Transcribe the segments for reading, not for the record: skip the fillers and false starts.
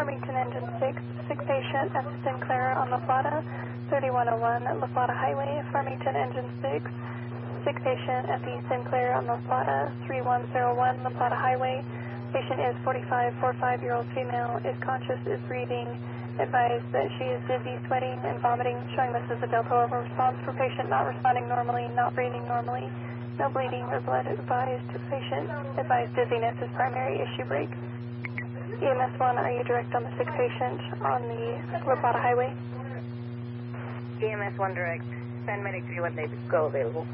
Farmington Engine 6, sick patient at Sinclair on La Plata, 3101 La Plata Highway. Farmington Engine 6, sick patient at the Sinclair on La Plata, 3101 La Plata Highway. Patient is 45-year-old female, is conscious, is breathing. Advised that she is dizzy, sweating, and vomiting, showing this as a delta level response for patient not responding normally, not breathing normally. No bleeding or blood advised. Patient advised dizziness is primary issue break. EMS 1, are you direct on the sick patient on the La Plata Highway? EMS 1 direct. Send medic 3 when they go available.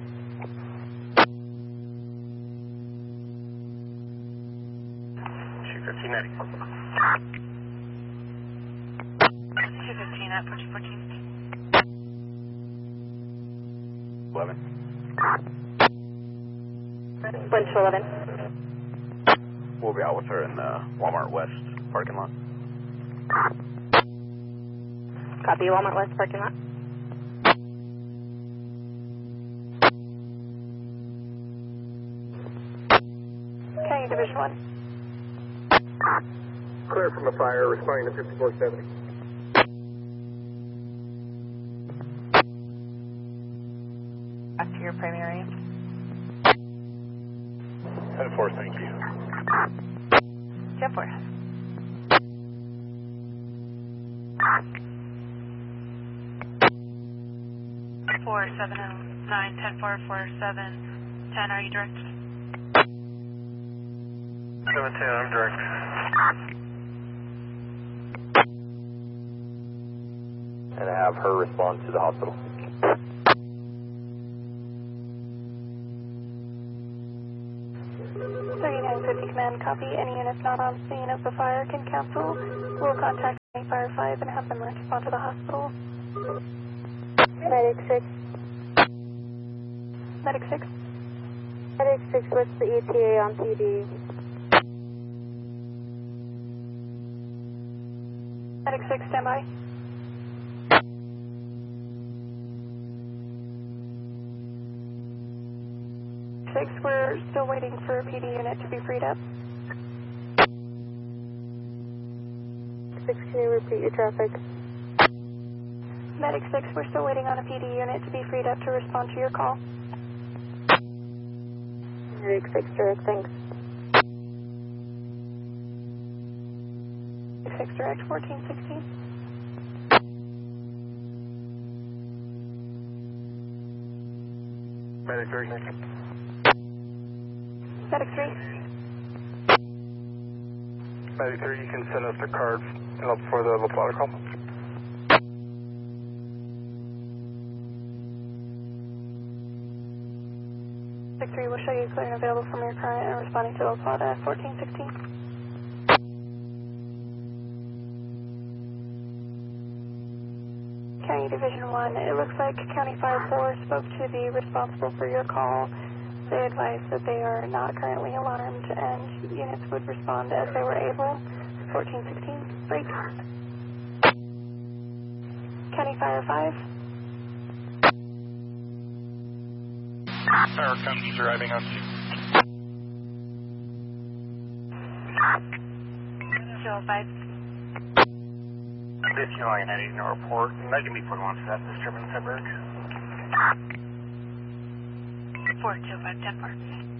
Shoot 15 medic. 215 at 1414. 11. 11. We'll be out with her in the Walmart West parking lot. Copy, Walmart West parking lot. County Division 1. Clear from a fire, responding to 5470. Back to your primary. 10-4, thank you. 10-4. 4709, 10-4, 4710, are you direct? 710, I'm direct. And have her respond to the hospital. 3950 command, copy. Any units not on scene of the fire can cancel. We'll contact Fire 5 and have them respond to the hospital. Medic 6. Medic 6. Medic 6, what's the ETA on PD? Medic 6, stand by. Six, we're still waiting for a PD unit to be freed up. 6, can you repeat your traffic? Medic 6, we're still waiting on a PD unit to be freed up to respond to your call. Medic 6, direct, thanks. 6 direct, 1416. Medic 3. Medic 3. Medic 3, you can send us a card for the La Plata call. Medic 3 will show you clear and available from your current and responding to La Plata, 1416. County Division 1, it looks like County Fire 4 spoke to the responsible for your call. They advised that they are not currently alarmed and units would respond as they were able. 1416, break. County Fire 5. Fire company's arriving on scene. 205. This line, I need no report. Megan be put on to that disturbance at Burke. 4205, 10-4.